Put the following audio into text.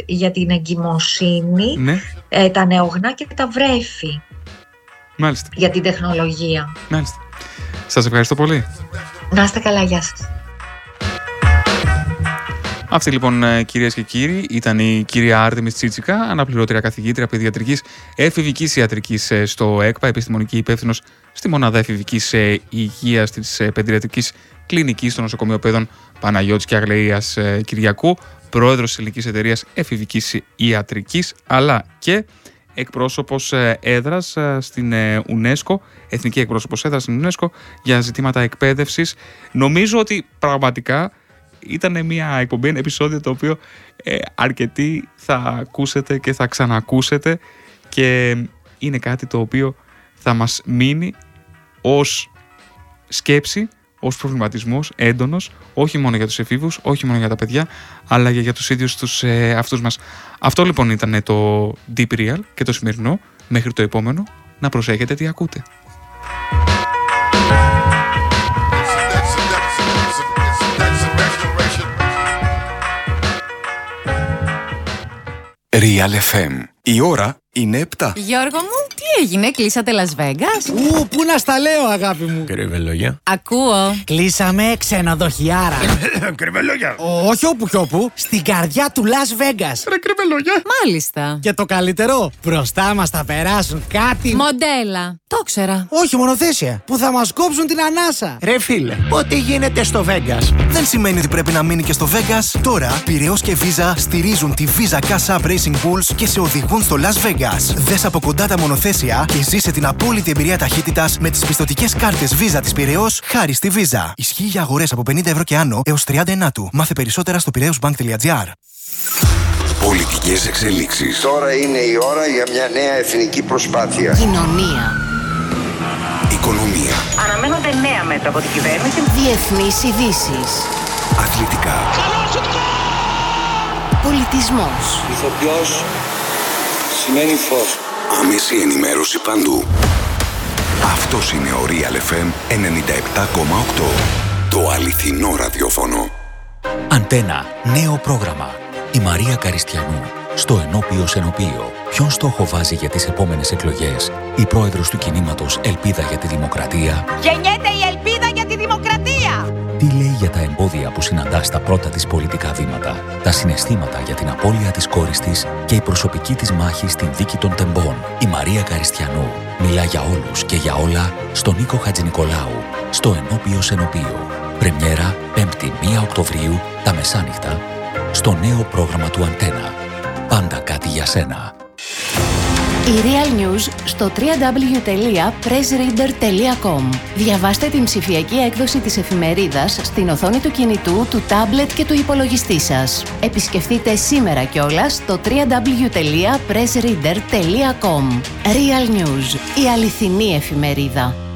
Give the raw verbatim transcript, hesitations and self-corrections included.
για την εγκυμοσύνη, Ναι. ε, τα νεογνά και τα βρέφη. Μάλιστα. Για την τεχνολογία. Μάλιστα. Σας ευχαριστώ πολύ. Να είστε καλά, γεια σας. Αυτή λοιπόν, κυρίες και κύριοι, ήταν η κυρία Άρτεμις Τσίτσικα, αναπληρώτρια καθηγήτρια παιδιατρικής εφηβικής ιατρικής στο ΕΚΠΑ, επιστημονική υπεύθυνος στη μονάδα εφηβικής υγείας της παιδιατρικής κλινικής στο νοσοκομείο Παιδών Παναγιώτης και Αγλαΐας Κυριακού, πρόεδρος της Ελληνικής Εταιρείας Εφηβικής Ιατρικής, αλλά και εκπρόσωπος έδρας στην UNESCO, εθνική εκπρόσωπος έδρας στην UNESCO για ζητήματα εκπαίδευσης. Νομίζω ότι πραγματικά ήταν μια εκπομπή, ένα επεισόδιο το οποίο ε, αρκετοί θα ακούσετε και θα ξανακούσετε και είναι κάτι το οποίο θα μας μείνει ως σκέψη, ως προβληματισμός έντονος, όχι μόνο για τους εφήβους, όχι μόνο για τα παιδιά, αλλά και για τους ίδιους τους ε, αυτούς μας. Αυτό λοιπόν ήταν το Deep Real και το σημερινό. Μέχρι το επόμενο, να προσέχετε τι ακούτε. Real εφ εμ. Η ώρα είναι επτά. Γιώργο μου, τι έγινε, κλείσατε Las Vegas? Ου, πού να στα λέω, αγάπη μου. Κρυβελόγια. Ακούω. Κλείσαμε ξενοδοχιάρα. Κρυβελόγια. Όχι όπου κι όπου, στην καρδιά του Las Vegas. Ρε κρυβελόγια. Μάλιστα. Και το καλύτερο, μπροστά μας θα περάσουν κάτι. Μοντέλα. Το ξέρα. Όχι μονοθέσια, που θα μας κόψουν την ανάσα. Ρε φίλε, ό,τι γίνεται στο Vegas Δεν σημαίνει ότι πρέπει να μείνει και στο Vegas. Τώρα, Πειραιώς και Visa στηρίζουν τη Visa Cash App Racing Bulls και σε οδηγούν στο Las Vegas. Δες από κοντά τα μονοθέσια και ζήσε την απόλυτη εμπειρία ταχύτητας με τις πιστωτικές κάρτες Visa της Πειραιώς χάρη στη Visa. Ισχύει για αγορές από πενήντα ευρώ και άνω έως τριάντα ενάτου. Μάθε περισσότερα στο πειραιώσμπανκ τελεία τζι άρ. Πολιτικές εξελίξεις. Τώρα είναι η ώρα για μια νέα εθνική προσπάθεια. Κοινωνία. Οικονομία. Αναμένονται νέα μέτρα από την κυβέρνηση. Διεθνείς ειδήσεις. Αθλητικά. Πολιτισμός. Ηθοποιός σημαίνει φως. Άμεση ενημέρωση παντού. Αυτός είναι ο Real εφ εμ ενενήντα επτά κόμμα οκτώ. Το αληθινό ραδιόφωνο. Αντένα. Νέο πρόγραμμα. Η Μαρία Καριστιανού. Στο Ενώπιο Ενωπίο. Ποιον στόχο βάζει για τις επόμενες εκλογές η πρόεδρος του κινήματος Ελπίδα για τη Δημοκρατία? Γεννιέται η ελπίδα για τη δημοκρατία! Τι λέει για τα εμπόδια που συναντά στα πρώτα της πολιτικά βήματα, τα συναισθήματα για την απώλεια της κόρης της και η προσωπική της μάχη στην δίκη των τεμπών? Η Μαρία Καριστιανού μιλά για όλους και για όλα στον Νίκο Χατζηνικολάου, στο Ενώπιο Ενωπίο. Πρεμιέρα πέμπτη πρώτη Οκτωβρίου τα μεσάνυχτα στο νέο πρόγραμμα του Αντένα. Πάντα κάτι για σένα. Η Real News στο double-u double-u double-u τελεία press reader τελεία com. Διαβάστε την ψηφιακή έκδοση της εφημερίδας στην οθόνη του κινητού, του τάμπλετ και του υπολογιστή σας. Επισκεφτείτε σήμερα κιόλας το double-u double-u double-u τελεία press reader τελεία com. Real News, η αληθινή εφημερίδα.